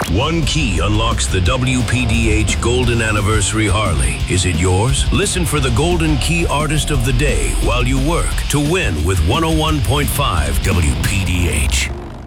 One key unlocks the WPDH Golden Anniversary Harley. Is it yours? Listen for the Golden Key Artist of the Day while you work to win with 101.5 WPDH.